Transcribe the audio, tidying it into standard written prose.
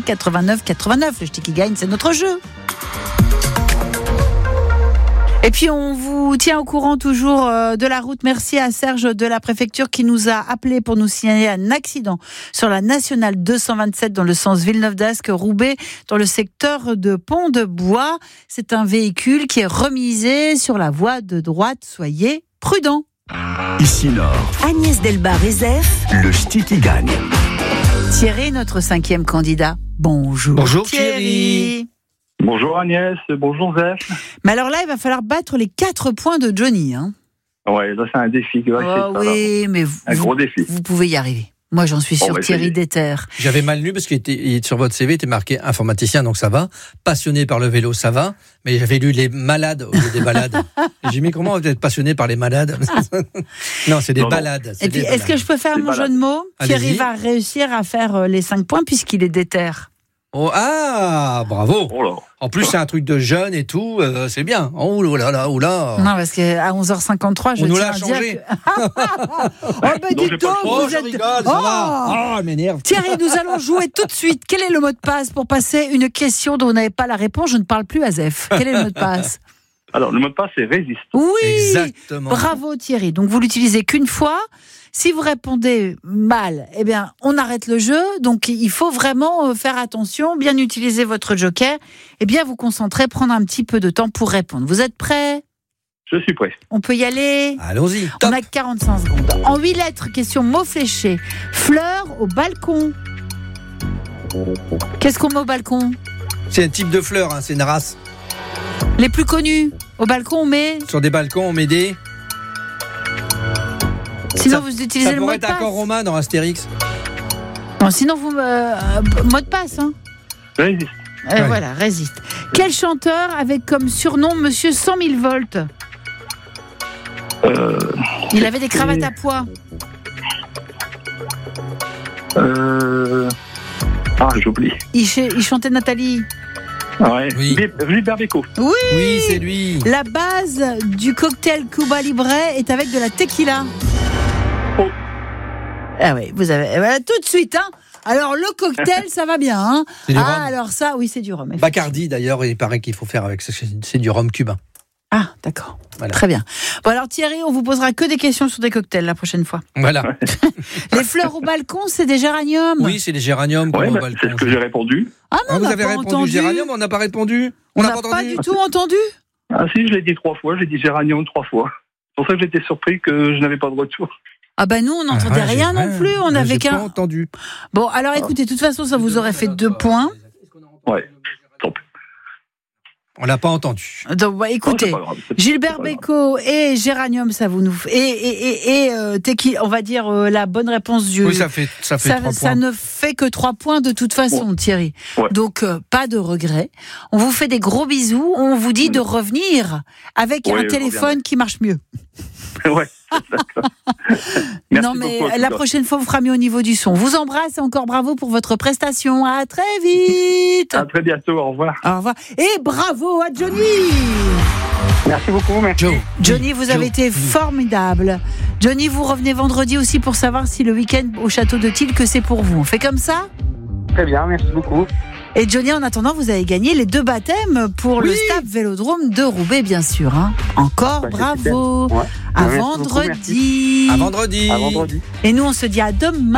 89 89. Le ch'ti qui gagne, c'est notre jeu. Et puis on vous tient au courant toujours de la route. Merci à Serge de la préfecture qui nous a appelé pour nous signaler un accident sur la nationale 227 dans le sens Villeneuve-d'Ascq-Roubaix dans le secteur de Pont-de-Bois. C'est un véhicule qui est remisé sur la voie de droite. Soyez prudents. Ici Nord. Agnès Delbar-Rézef. Le ch'ti qui gagne. Thierry, notre 5e candidat. Bonjour. Bonjour Thierry. Bonjour Agnès, bonjour Zef. Mais alors là, il va falloir battre les 4 points de Johnny. Hein. Ouais, là c'est un défi. Oui, mais gros défi. Vous pouvez y arriver. Moi, j'en suis sûr, Thierry Déter. J'ai mal lu parce qu'il était sur votre CV, il était marqué informaticien, donc ça va. Passionné par le vélo, ça va. Mais j'avais lu les malades au lieu des balades. Et j'ai mis comment vous êtes passionné par les malades. Non, c'est des balades. Et puis, est-ce que je peux faire mon jeu de mots? Thierry va réussir à faire les 5 points puisqu'il est déter. Oh, ah, bravo. Oh là. En plus, c'est un truc de jeune et tout, c'est bien. Oh là là, oh là. Non, parce qu'à 11h53, je on nous tiens l'a à changé. dire que... Oh, ben dis donc, vous êtes... rigole, ça va. Oh, elle m'énerve. Thierry, nous allons jouer tout de suite. Quel est le mot de passe pour passer une question dont vous n'avez pas la réponse? Je ne parle plus à Zef. Quel est le mot de passe? Alors, le mot de passe, c'est résiste. Oui, exactement. Bravo Thierry. Donc, vous l'utilisez qu'une fois. Si vous répondez mal, eh bien, on arrête le jeu. Donc, il faut vraiment faire attention, bien utiliser votre joker et bien vous concentrer, prendre un petit peu de temps pour répondre. Vous êtes prêts? Je suis prêt. On peut y aller? Allons-y. On a 45 secondes. En 8 lettres, question mot fléché. Fleurs au balcon. Qu'est-ce qu'on met au balcon? C'est un type de fleur, hein, c'est une race. Les plus connus. Au balcon, on met... Sur des balcons, on met des... Sinon, vous utilisez le mot de passe. Ça pourrait être accord romain dans Astérix. Non, sinon, vous... mot de passe, hein. Résiste. Ouais. Voilà, résiste. Quel chanteur avait comme surnom Monsieur 100 000 volts? Il avait des cravates à pois. J'oublie. Il chantait Nathalie. Ouais. Oui. Gilbert Bécaud. Oui, c'est lui. La base du cocktail Cuba Libre est avec de la tequila. Oh. Ah oui, vous avez... Voilà, tout de suite, hein. Alors, le cocktail, ça va bien, hein. C'est du rhum. Alors ça, oui, c'est du rhum. Bacardi, d'ailleurs, il paraît qu'il faut faire avec ça. C'est du rhum cubain. Ah, d'accord. Voilà. Très bien. Bon, alors Thierry, on vous posera que des questions sur des cocktails la prochaine fois. Voilà. Les fleurs au balcon, c'est des géraniums. Oui, c'est les géraniums. Ouais, au bah, balcon. c'est ce que j'ai répondu. Ah non, Ah, vous on n'a avez pas répondu entendu. géranium, on n'a pas répondu. On n'a n'a pas du tout entendu. Ah si, je l'ai dit 3 fois. J'ai dit géranium 3 fois. C'est pour ça que j'étais surpris que je n'avais pas de retour. Ah ben nous, on n'entendait rien non plus. On n'avait j'ai qu'un... pas entendu. Bon, alors écoutez, de toute façon, ça vous aurait fait 2 points. Ouais. Tant pis. On l'a pas entendu. Donc, bah, écoutez, c'est pas grave, Gilbert c'est pas grave. Bécaud et Géranium, ça vous nous... Et on va dire la bonne réponse du... Oui, ça fait 3 points. Ça ne fait que 3 points de toute façon, Thierry. Ouais. Donc, pas de regret. On vous fait des gros bisous. On vous dit de revenir avec un téléphone qui marche mieux. Ouais, d'accord. Merci non, mais beaucoup, en tout la cas. prochaine fois, vous fera mieux au niveau du son. On vous embrasse et encore bravo pour votre prestation. À très vite. À très bientôt, au revoir. Au revoir. Et bravo à Johnny. Merci beaucoup, merci. Johnny, vous avez été formidable. Johnny, vous revenez vendredi aussi pour savoir si le week-end au château de Tille, que c'est pour vous. On fait comme ça? Très bien, merci beaucoup. Et Johnny, en attendant, vous avez gagné les 2 baptêmes pour le Stade Vélodrome de Roubaix, bien sûr. Hein. Encore bravo. Ouais. À Merci vendredi. À vendredi. À vendredi. Et nous, on se dit à demain.